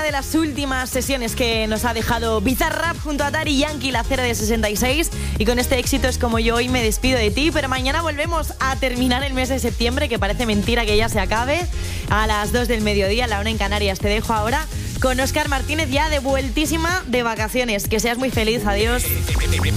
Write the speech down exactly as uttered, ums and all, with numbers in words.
de las últimas sesiones que nos ha dejado Bizarrap junto a Daddy Yankee, la cera de sesenta y seis. Y con este éxito es como yo hoy me despido de ti. Pero mañana volvemos a terminar el mes de septiembre, que parece mentira que ya se acabe. A las dos del mediodía, la una en Canarias. Te dejo ahora con Óscar Martínez, ya de vueltísima de vacaciones. Que seas muy feliz. Adiós.